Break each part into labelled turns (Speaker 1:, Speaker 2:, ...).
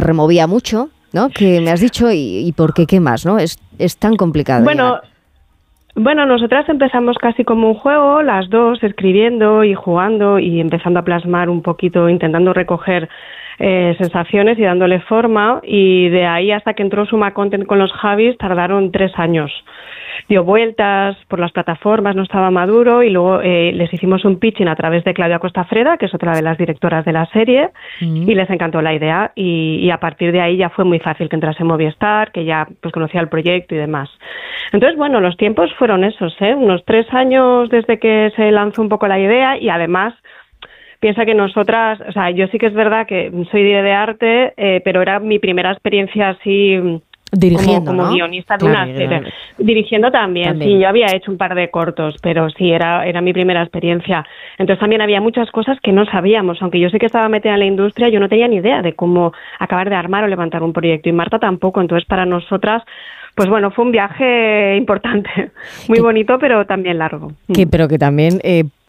Speaker 1: removía mucho, ¿no? Que me has dicho, y por qué, ¿qué más, no? Es tan complicado.
Speaker 2: Bueno, nosotras empezamos casi como un juego, las dos, escribiendo y jugando y empezando a plasmar un poquito, intentando recoger sensaciones y dándole forma, y de ahí hasta que entró Suma Content con los Javis tardaron 3 años. Dio vueltas por las plataformas, no estaba maduro, y luego les hicimos un pitching a través de Claudia Costafreda, que es otra de las directoras de la serie, y les encantó la idea, y a partir de ahí ya fue muy fácil que entrase Movistar, que ya pues conocía el proyecto y demás. Entonces, bueno, los tiempos fueron esos, unos 3 años desde que se lanzó un poco la idea, y además piensa que nosotras, o sea, yo sí que es verdad que soy de arte, pero era mi primera experiencia así
Speaker 1: dirigiendo,
Speaker 2: como
Speaker 1: ¿no?
Speaker 2: guionista de una serie. Dirigiendo también, sí, yo había hecho un par de cortos, pero sí, era mi primera experiencia. Entonces también había muchas cosas que no sabíamos, aunque yo sé que estaba metida en la industria, yo no tenía ni idea de cómo acabar de armar o levantar un proyecto, y Marta tampoco. Entonces para nosotras, pues bueno, fue un viaje importante, muy bonito, pero también largo.
Speaker 1: Pero que también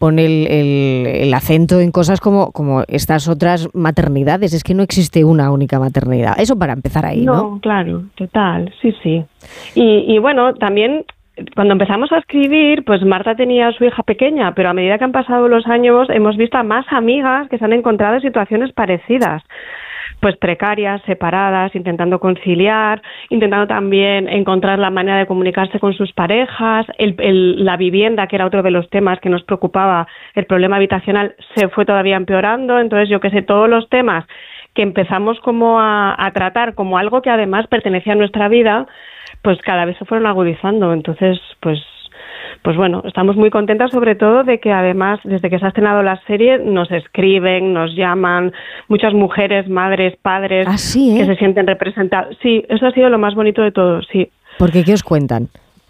Speaker 1: pone el acento en cosas como estas otras maternidades. Es que no existe una única maternidad. Eso para empezar ahí, ¿no?
Speaker 2: No, claro, total, sí. Y bueno, también cuando empezamos a escribir, pues Marta tenía a su hija pequeña, pero a medida que han pasado los años hemos visto a más amigas que se han encontrado en situaciones parecidas, pues precarias, separadas, intentando conciliar, intentando también encontrar la manera de comunicarse con sus parejas, la vivienda, que era otro de los temas que nos preocupaba, el problema habitacional se fue todavía empeorando. Entonces, yo qué sé, todos los temas que empezamos como a tratar como algo que además pertenecía a nuestra vida, pues cada vez se fueron agudizando. Entonces, pues bueno, estamos muy contentas, sobre todo de que además, desde que se ha estrenado la serie, nos escriben, nos llaman muchas mujeres, madres, padres, que se sienten representadas. Sí, eso ha sido lo más bonito de todo, sí.
Speaker 1: ¿Porque qué os cuentan?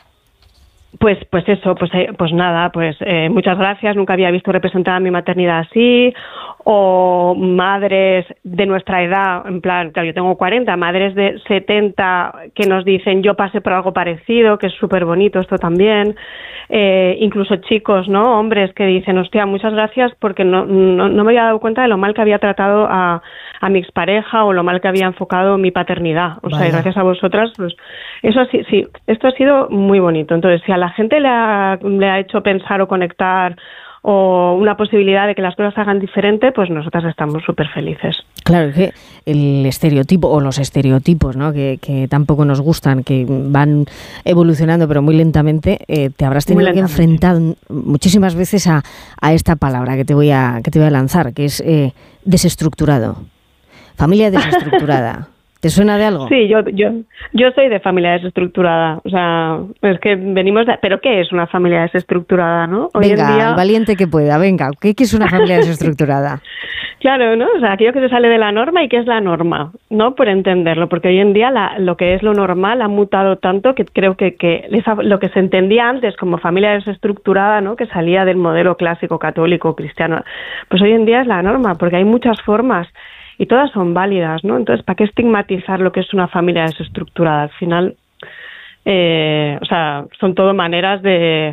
Speaker 2: Pues eso, nada, muchas gracias, nunca había visto representada mi maternidad así, o madres de nuestra edad, en plan, claro, yo tengo 40, madres de 70 que nos dicen yo pasé por algo parecido, que es súper bonito esto también, incluso chicos, ¿no?, hombres que dicen, hostia, muchas gracias porque no me había dado cuenta de lo mal que había tratado a mi expareja o lo mal que había enfocado mi paternidad, o sea, y gracias a vosotras, pues eso sí, esto ha sido muy bonito. Entonces, si a la gente le ha hecho pensar o conectar o una posibilidad de que las cosas se hagan diferente, pues nosotras estamos súper felices.
Speaker 1: Claro, es que el estereotipo o los estereotipos, ¿no?, que tampoco nos gustan, que van evolucionando pero muy lentamente, te habrás tenido que enfrentar muchísimas veces a esta palabra que te voy a lanzar, que es desestructurado. Familia desestructurada. ¿Te suena de algo?
Speaker 2: Sí, yo soy de familia desestructurada. O sea, es que venimos de... ¿Pero qué es una familia desestructurada, no?
Speaker 1: Hoy venga, en día... el valiente que pueda, venga. ¿Qué es una familia desestructurada?
Speaker 2: Claro, ¿no? O sea, aquello que se sale de la norma. ¿Y qué es la norma? ¿No? Por entenderlo. Porque hoy en día lo que es lo normal ha mutado tanto que creo que lo que se entendía antes como familia desestructurada, ¿no?, que salía del modelo clásico católico cristiano, pues hoy en día es la norma, porque hay muchas formas y todas son válidas, ¿no? Entonces, ¿para qué estigmatizar lo que es una familia desestructurada? Al final, o sea, son todo maneras de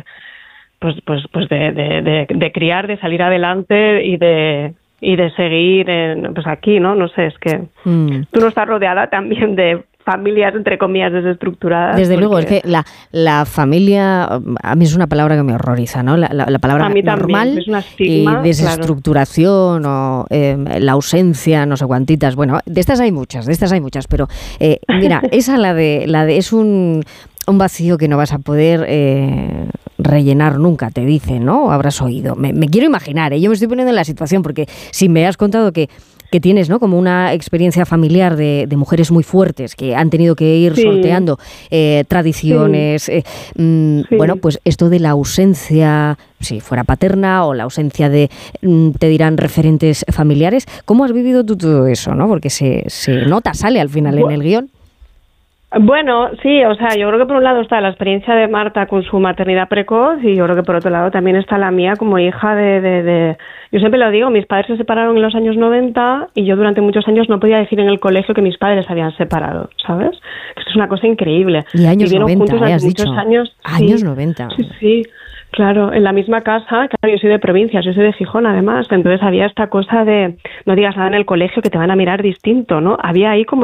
Speaker 2: criar, de salir adelante y de seguir pues aquí, ¿no? No sé, es que tú no estás rodeada también de familias, entre comillas, desestructuradas.
Speaker 1: Desde luego, es que la familia, a mí es una palabra que me horroriza, ¿no? La palabra normal
Speaker 2: es una estigma,
Speaker 1: y desestructuración, claro. O la ausencia, no sé cuantitas. Bueno, de estas hay muchas, pero mira, esa es un vacío que no vas a poder rellenar nunca, te dicen, ¿no? Habrás oído. Me quiero imaginar, yo me estoy poniendo en la situación, porque si me has contado que tienes, ¿no?, como una experiencia familiar de mujeres muy fuertes que han tenido que ir sorteando tradiciones. Bueno, pues esto de la ausencia, si fuera paterna, o la ausencia de, te dirán, referentes familiares. ¿Cómo has vivido tú todo eso, no? Porque se nota, sale al final en el guión.
Speaker 2: Bueno, sí, o sea, yo creo que por un lado está la experiencia de Marta con su maternidad precoz, y yo creo que por otro lado también está la mía como hija de... Yo siempre lo digo, mis padres se separaron en los años 90 y yo durante muchos años no podía decir en el colegio que mis padres se habían separado, ¿sabes? Esto es una cosa increíble.
Speaker 1: Y años
Speaker 2: vivieron
Speaker 1: 90,
Speaker 2: juntos durante
Speaker 1: muchos
Speaker 2: años.
Speaker 1: Años 90.
Speaker 2: Sí. Claro, en la misma casa, claro, yo soy de provincia, yo soy de Gijón además, entonces había esta cosa de no digas nada en el colegio que te van a mirar distinto, ¿no? Había ahí como